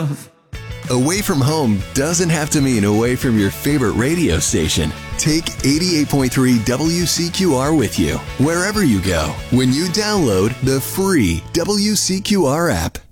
love. Away from home doesn't have to mean away from your favorite radio station. Take 88.3 WCQR with you wherever you go when you download the free WCQR app.